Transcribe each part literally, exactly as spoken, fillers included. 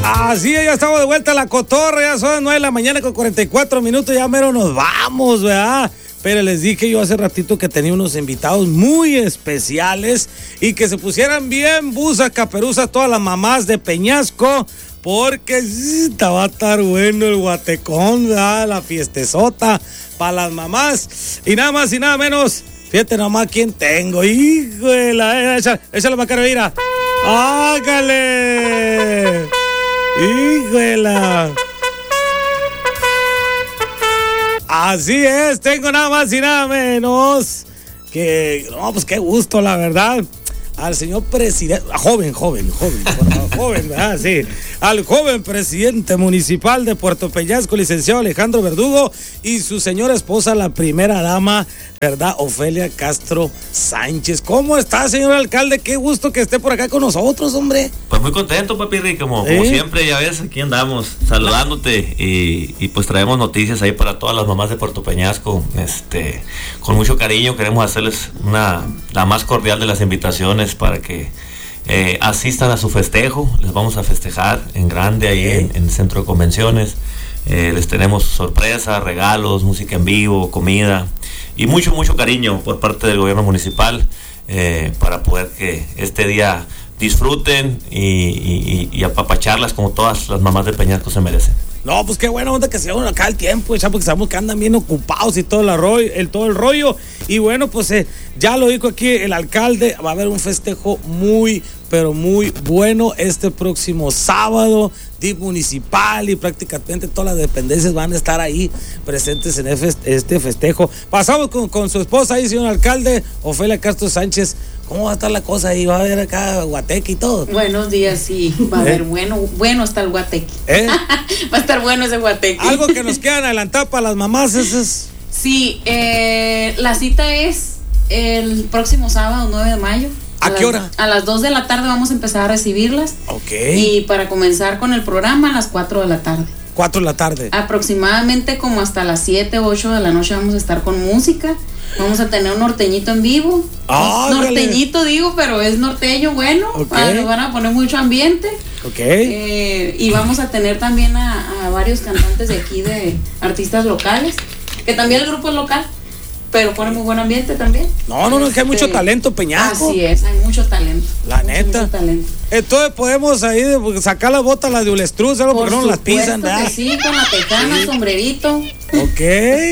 Así ya estamos de vuelta a la cotorra, ya son nueve de la mañana con cuarenta y cuatro minutos, ya mero nos vamos, ¿verdad? Pero les dije yo hace ratito que tenía unos invitados muy especiales y que se pusieran bien busa, caperuza, todas las mamás de Peñasco, porque sí, va a estar bueno el guatecón, ¿verdad? La fiestezota para las mamás. Y nada más y nada menos, fíjate nomás quién tengo, híjole, échale, échale Macario, mira. ¡Hágale! ¡Híjole! Así es, tengo nada más y nada menos que, no, pues qué gusto, la verdad, al señor presidente, joven, joven, joven, joven, ¿verdad? Sí, al joven presidente municipal de Puerto Peñasco, licenciado Alejandro Verdugo, y su señora esposa, la primera dama, ¿verdad? Ofelia Castro Sánchez. ¿Cómo está, señor alcalde? Qué gusto que esté por acá con nosotros, hombre. Pues muy contento, papi Rick, como, ¿Eh? como siempre, ya ves, aquí andamos saludándote y, y pues traemos noticias ahí para todas las mamás de Puerto Peñasco. Este, con mucho cariño queremos hacerles una, la más cordial de las invitaciones para que eh, asistan a su festejo. Les vamos a festejar en grande ahí ¿Eh? en, en el centro de convenciones. Eh, les tenemos sorpresas, regalos, música en vivo, comida y mucho, mucho cariño por parte del gobierno municipal eh, para poder que este día disfruten y, y, y apapacharlas como todas las mamás de Peñasco se merecen. No, pues qué buena onda que se hagan acá el tiempo, ya, porque sabemos que andan bien ocupados y todo el rollo, el, todo el rollo. Y bueno, pues eh, ya lo dijo aquí el alcalde, va a haber un festejo muy, pero muy bueno este próximo sábado, D I F municipal, y prácticamente todas las dependencias van a estar ahí presentes en este festejo. Pasamos con, con su esposa ahí, señor alcalde, Ofelia Castro Sánchez. ¿Cómo va a estar la cosa ahí? ¿Va a haber acá guateque y todo? Buenos días, sí. Va a haber ¿Eh? bueno, bueno está el guateque. ¿Eh? Va a estar bueno ese guateque. Algo que nos quieran adelantar para las mamás, ese es... Sí, eh, la cita es el próximo sábado, nueve de mayo. ¿A, ¿A qué hora? A las dos de la tarde vamos a empezar a recibirlas. Ok. Y para comenzar con el programa a las cuatro de la tarde. cuatro de la tarde. Aproximadamente como hasta las siete, ocho de la noche vamos a estar con música. Vamos a tener un norteñito en vivo. Ah, norteñito dale. digo, pero es norteño bueno. Okay. Nos van a poner mucho ambiente. Ok. Eh, y vamos a tener también a, a varios cantantes de aquí, de artistas locales. Que también el grupo es local, pero pone muy buen ambiente también. No, no, no, es que hay mucho talento, Peñasco. Así es, hay mucho talento. La mucho, neta. Mucho talento. Entonces podemos ahí sacar las botas, las de Ulestruz, algo porque no las pisan, ¿verdad? Que sí, con la tejana, sí. sombrerito. Ok.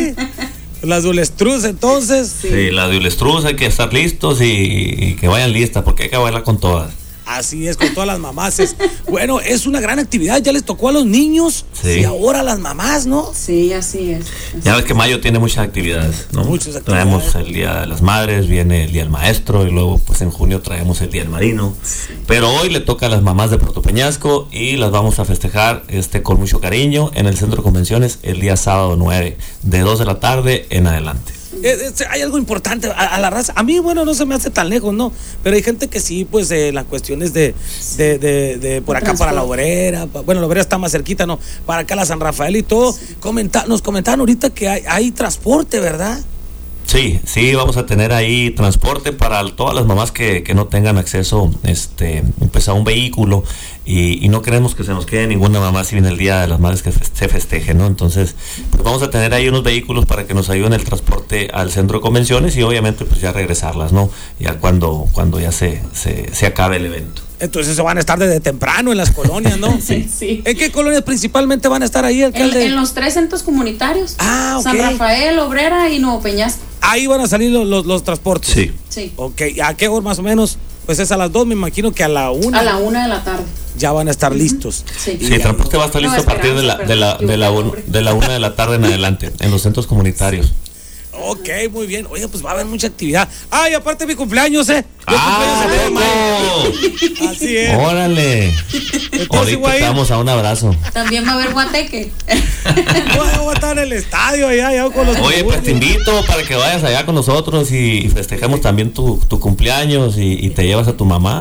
Las de Ulestruz, entonces. Sí, sí, las de Ulestruz hay que estar listos y, y que vayan listas porque hay que bailar con todas. Así es, con todas las mamás. Bueno, es una gran actividad, ya les tocó a los niños sí. y ahora a las mamás, ¿no? Sí, así es. Así ya ves que mayo tiene muchas actividades, ¿no? Muchas actividades. Traemos el Día de las Madres, viene el Día del Maestro y luego pues en junio traemos el Día del Marino. Sí. Pero hoy le toca a las mamás de Puerto Peñasco y las vamos a festejar este con mucho cariño en el Centro de Convenciones el día sábado nueve, de dos de la tarde en adelante. Eh, eh, hay algo importante a, a la raza. A mí, bueno, no se me hace tan lejos, ¿no? Pero hay gente que sí, pues, eh, las cuestiones de, de, de, de por acá para la Obrera. Pa, bueno, la Obrera está más cerquita, ¿no? Para acá la San Rafael y todo. Sí. Comenta, nos comentaron ahorita que hay, hay transporte, ¿verdad? Sí, sí, vamos a tener ahí transporte para todas las mamás que, que no tengan acceso este, pues a un vehículo y, y no queremos que se nos quede ninguna mamá si viene el Día de las Madres que se festeje, ¿no? Entonces, pues vamos a tener ahí unos vehículos para que nos ayuden el transporte al centro de convenciones y obviamente pues ya regresarlas, ¿no? Ya cuando, cuando ya se, se, se acabe el evento. Entonces se van a estar desde temprano en las colonias, ¿no? Sí, sí. ¿En qué colonias principalmente van a estar ahí, alcalde? En, en los tres centros comunitarios. Ah, ok. San Rafael, Obrera y Nuevo Peñasco. Ahí van a salir los, los, los transportes. Sí. Sí. Ok, ¿a qué hora más o menos? Pues es a las dos, me imagino que a la una. A la una de la tarde. Ya van a estar uh-huh. listos. Sí, sí, el transporte va a estar listo no, a partir de la, de, la, de, la, de la una de la tarde en adelante, en los centros comunitarios. Ok, muy bien. Oye, pues va a haber mucha actividad. Ay, aparte mi cumpleaños, ¿eh? Mi ¡Ah, cumpleaños Así es. ¡Órale! Entonces, ahorita estamos a un abrazo. También va a haber guateque. Voy a estar en el estadio allá, allá con los... Oye, pues te invito para que vayas allá con nosotros y festejemos también tu, tu cumpleaños y, y te llevas a tu mamá.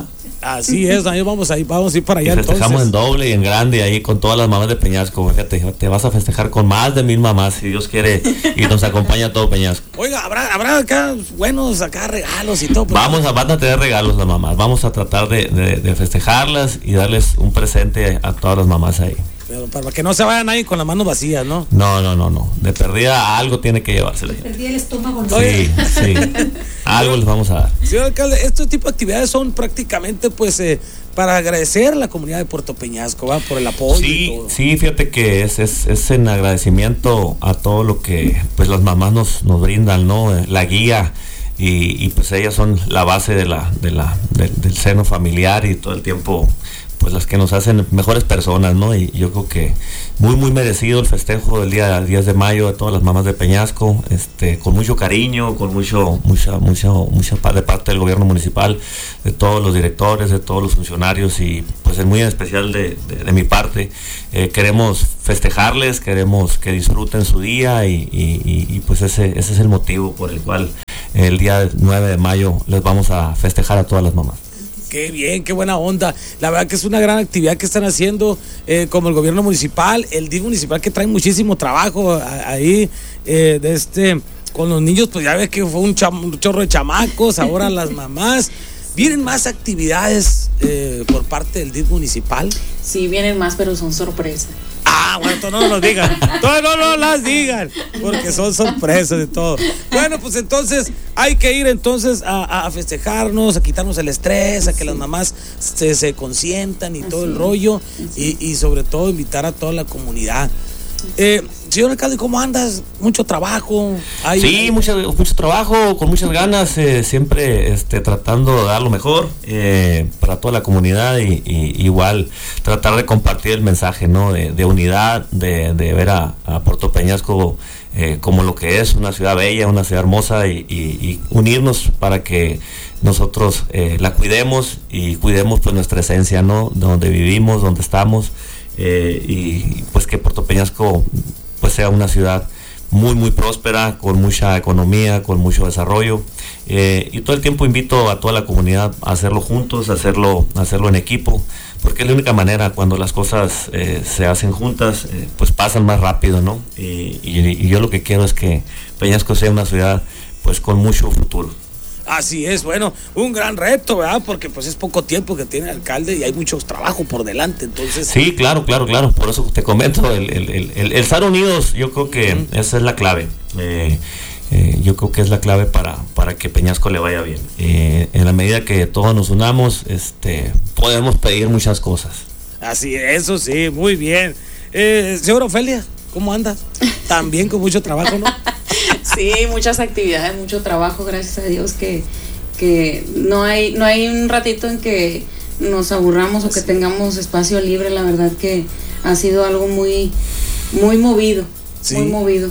Así es, ahí vamos, ahí vamos a ir para allá. Y festejamos entonces en doble y en grande ahí con todas las mamás de Peñasco. Fíjate, te vas a festejar con más de mil mamás, si Dios quiere, y nos acompaña todo Peñasco. Oiga, habrá, habrá acá buenos acá regalos y todo. Vamos a, van a tener regalos las mamás. Vamos a tratar de, de, de festejarlas y darles un presente a todas las mamás ahí. Pero para que no se vayan ahí con las manos vacías, ¿no? No, no, no, no. De perdida algo tiene que llevársela. De perdida el estómago. ¿No? Sí, sí. Algo les vamos a dar. Señor alcalde, este tipo de actividades son prácticamente pues eh, para agradecer a la comunidad de Puerto Peñasco, ¿va? Por el apoyo sí, y todo. Sí, fíjate que es, es, es en agradecimiento a todo lo que pues las mamás nos, nos brindan, ¿no? La guía. Y, y pues ellas son la base de la, de la, de, del seno familiar y todo el tiempo pues las que nos hacen mejores personas, ¿no? Y yo creo que muy muy merecido el festejo del día diez de mayo de todas las mamás de Peñasco, este, con mucho cariño, con mucho, mucha, mucha, mucha de parte del gobierno municipal, de todos los directores, de todos los funcionarios y pues en muy especial de, de, de mi parte, eh, queremos festejarles, queremos que disfruten su día y, y, y pues ese, ese es el motivo por el cual el día nueve de mayo les vamos a festejar a todas las mamás. Qué bien, qué buena onda. La verdad que es una gran actividad que están haciendo eh, como el gobierno municipal, el D I F municipal que trae muchísimo trabajo a, ahí eh, de este con los niños, pues ya ves que fue un, cham, un chorro de chamacos, ahora las mamás. ¿Vienen más actividades eh, por parte del D I F municipal? Sí, vienen más, pero son sorpresas. Ah, bueno, no nos digan, no, no, no las digan, porque son sorpresas y todo. Bueno, pues entonces hay que ir entonces a, a festejarnos, a quitarnos el estrés, a que las mamás se, se consientan y todo el rollo, y, y sobre todo invitar a toda la comunidad. Eh, señor alcalde, ¿cómo andas? ¿Mucho trabajo? ¿Hay, sí, hay... Mucho, mucho trabajo, con muchas ganas, eh, siempre este, tratando de dar lo mejor eh, para toda la comunidad y, y igual tratar de compartir el mensaje, ¿no? de, de unidad, de, de ver a, a Puerto Peñasco eh, como lo que es, una ciudad bella, una ciudad hermosa y, y, y unirnos para que nosotros eh, la cuidemos y cuidemos pues nuestra esencia, ¿no? Donde vivimos, donde estamos. Eh, y pues que Puerto Peñasco pues sea una ciudad muy muy próspera, con mucha economía, con mucho desarrollo, eh, y todo el tiempo invito a toda la comunidad a hacerlo juntos, a hacerlo, a hacerlo en equipo, porque es la única manera cuando las cosas eh, se hacen juntas, eh, pues pasan más rápido, ¿no? Y, y, y yo lo que quiero es que Peñasco sea una ciudad pues con mucho futuro. Así es, bueno, un gran reto, ¿verdad? Porque pues es poco tiempo que tiene el alcalde y hay mucho trabajo por delante, entonces... Sí, claro, claro, claro, por eso te comento, el, el, el, el, el estar unidos, yo creo que uh-huh. esa es la clave, eh, eh, yo creo que es la clave para, para que Peñasco le vaya bien. Eh, en la medida que todos nos unamos, este, podemos pedir muchas cosas. Así, eso sí, muy bien. Eh, señora Ofelia, ¿cómo andas? También con mucho trabajo, ¿no? Sí, muchas actividades, mucho trabajo, gracias a Dios que, que no hay, no hay un ratito en que nos aburramos o que tengamos espacio libre. La verdad que ha sido algo muy, muy movido, sí. muy movido.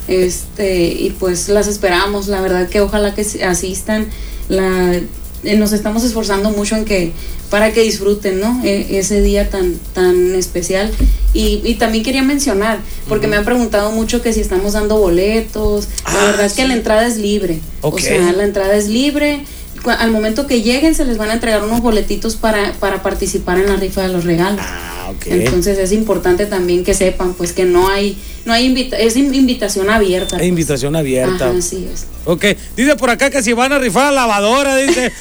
Este, y pues las esperamos, la verdad que ojalá que asistan. La, nos estamos esforzando mucho en que para que disfruten, ¿no? E, ese día tan tan especial. Y, y también quería mencionar, porque uh-huh. me han preguntado mucho que si estamos dando boletos. Ah, la verdad es sí. que la entrada es libre. Okay. O sea, la entrada es libre. Al momento que lleguen se les van a entregar unos boletitos para, para participar en la rifa de los regalos. Ah, okay. Entonces es importante también que sepan pues que no hay no hay invita- es invitación abierta. Hay pues. invitación abierta. Ajá, así es. Ok, dice por acá que si van a rifar a la lavadora, dice.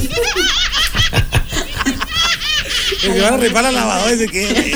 Que si van a rifar a la lavadora, dice que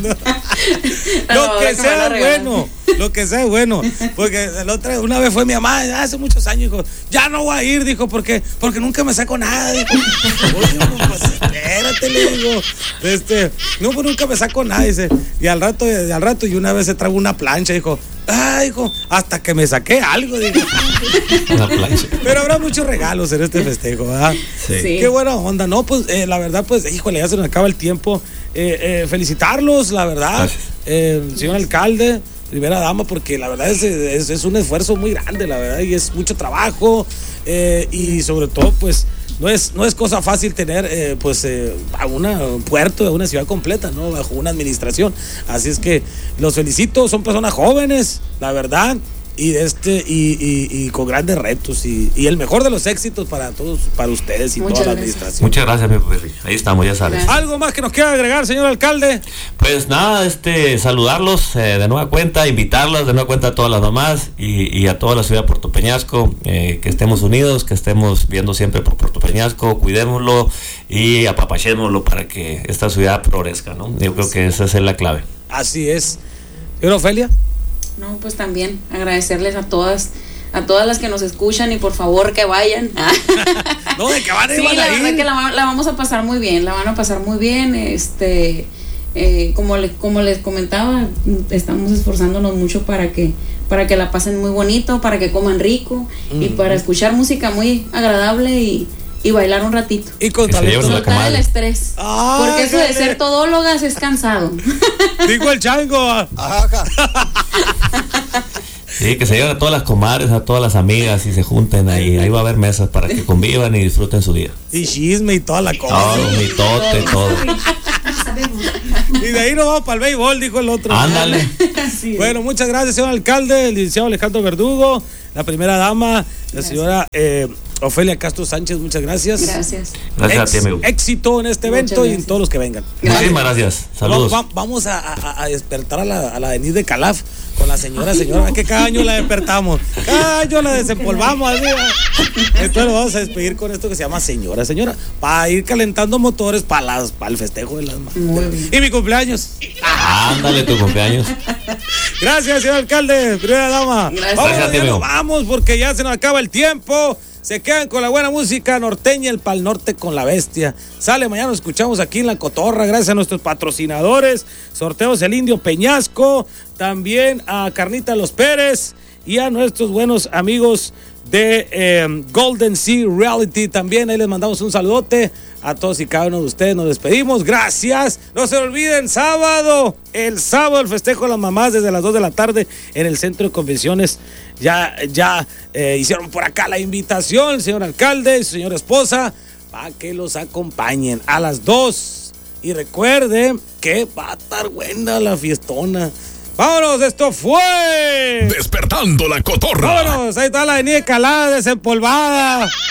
lo que sea bueno, lo que sea bueno, porque la otra, una vez fue mi mamá, hace muchos años, dijo, ya no voy a ir, dijo, porque, porque nunca me saco nada, dijo. Oye, pues espérate, le digo, este, no, pues nunca me saco nada, dice, y al rato, y al rato, y una vez se trajo una plancha, dijo, ay, hijo, hasta que me saqué algo, dijo. Una plancha. Pero habrá muchos regalos en este festejo, ¿verdad? Sí. Sí. Qué buena onda, no, pues eh, la verdad, pues, híjole, ya se nos acaba el tiempo. Eh, eh, felicitarlos, la verdad, eh, señor alcalde, primera dama, porque la verdad es, es, es un esfuerzo muy grande, la verdad, y es mucho trabajo, eh, y sobre todo, pues, no es, no es cosa fácil tener, eh, pues, eh, a una, un puerto de una ciudad completa, ¿no? Bajo una administración. Así es que los felicito, son personas jóvenes, la verdad. y este y, y, y con grandes retos y, y el mejor de los éxitos para todos, para ustedes y Muchas toda la gracias. administración. Muchas gracias, mi Perry. Ahí estamos, ya sabes. Gracias. ¿Algo más que nos quiera agregar, señor alcalde? Pues nada, este, saludarlos eh, de nueva cuenta, invitarlos de nueva cuenta a todas las mamás y, y a toda la ciudad de Puerto Peñasco, eh, que estemos unidos, que estemos viendo siempre por Puerto Peñasco, cuidémoslo y apapachémoslo para que esta ciudad progresca, ¿no? Yo creo que esa es la clave. Así es. Señora Ofelia. No, pues también agradecerles a todas, a todas las que nos escuchan y por favor que vayan. No, de que van a ir, Sí, van a la ir. verdad que la, la vamos a pasar muy bien, la van a pasar muy bien, este, eh, como, le, como les comentaba, estamos esforzándonos mucho para que, para que la pasen muy bonito, para que coman rico mm. y para escuchar música muy agradable y, y bailar un ratito. Y con Que se lleven la Soltar el comadre. estrés. Ah, Porque eso de jale. ser todólogas es cansado. Dijo el chango. Ajá. Sí, que se lleven a todas las comadres, a todas las amigas y se junten ahí. Ahí va a haber mesas para que convivan y disfruten su día. Y chisme y toda la cosa. Todo, mitote, todo. Y de ahí nos vamos para el béisbol, dijo el otro. Ándale. Así es. Bueno, muchas gracias, señor alcalde, el licenciado Alejandro Verdugo, la primera dama, la señora eh, Ofelia Castro Sánchez, muchas gracias. Gracias. Gracias a ti, Ex- amigo. Éxito en este Muchas evento y en gracias. todos los que vengan. Muchísimas gracias. Saludos. Va- va- vamos a, a- a despertar a la, a la Denise de Calaf con la señora, señora, que cada año la despertamos, cada año la desempolvamos. Así, ¿verdad? Entonces vamos a despedir con esto que se llama señora, señora, para ir calentando motores para las para el festejo de las mamás. Muy bien. Y mi cumpleaños. Ándale tu cumpleaños. Gracias, señor alcalde, primera dama. Gracias. Vamos, Gracias a ti, ya amigo. nos vamos porque ya se nos acaba el tiempo. Se quedan con la buena música norteña, el Pal Norte con la Bestia. Sale, mañana nos escuchamos aquí en La Cotorra, gracias a nuestros patrocinadores, Sorteos El Indio Peñasco, también a Carnita Los Pérez y a nuestros buenos amigos de eh, Golden Sea Reality. También ahí les mandamos un saludote a todos y cada uno de ustedes. Nos despedimos, gracias. No se olviden, sábado, el sábado el festejo de las mamás desde las dos de la tarde en el Centro de Convenciones. Ya, ya eh, hicieron por acá la invitación, el señor alcalde y su señora esposa, para que los acompañen a las dos. Y recuerden que va a estar buena la fiestona. Vámonos, esto fue Despertando la Cotorra. Vámonos, ahí está la avenida Calada desempolvada.